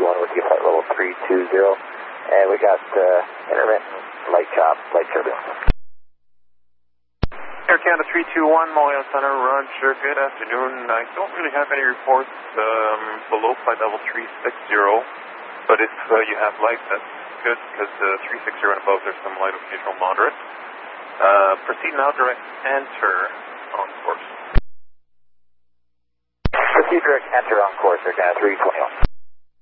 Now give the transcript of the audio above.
321 with you, flight level 320. And we got intermittent light chop, light turbulence. Air Canada 321, Montreal Center, Roger, good afternoon. I don't really have any reports below flight level 360, but if you have light, that's good, because 360 and above, there's some light, occasional moderate. Proceed now, direct enter on course. Proceed direct enter on course, Air Canada 321.